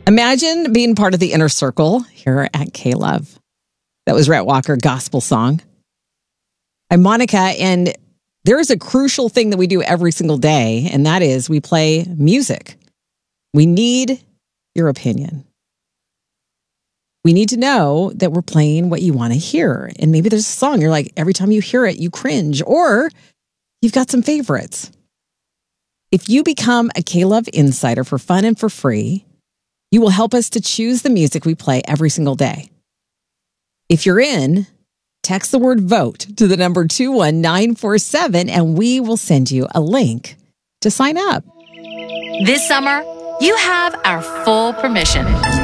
Imagine being part of the inner circle here at K-Love. That was Rhett Walker Gospel Song. I'm Monica, and there is a crucial thing that we do every single day, and that is we play music. We need your opinion. We need to know that we're playing what you want to hear. And maybe there's a song you're like, every time you hear it, you cringe, or you've got some favorites. If you become a K-Love Insider for fun and for free, you will help us to choose the music we play every single day. If you're in, text the word VOTE to the number 21947, and we will send you a link to sign up. This summer, you have our full permission.